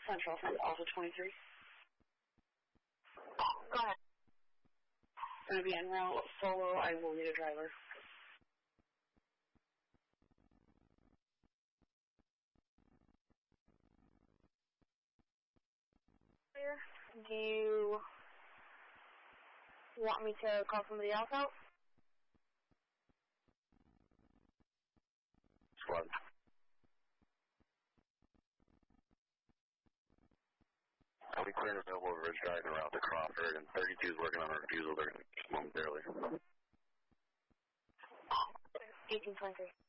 Central, Alpha 23. Go ahead. Going to be en route solo. I will need a driver. Do you want me to call somebody else out? Squad. I'll be clear and available over Ridge Drive around to Crawford, and 32 is working on a refusal there momentarily. 1823.